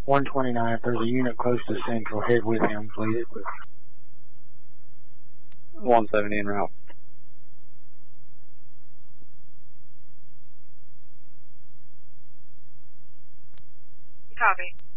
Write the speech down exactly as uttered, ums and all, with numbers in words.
one twenty-nine, if there's a unit close to Central, head with him, please. one seventy en route. Copy.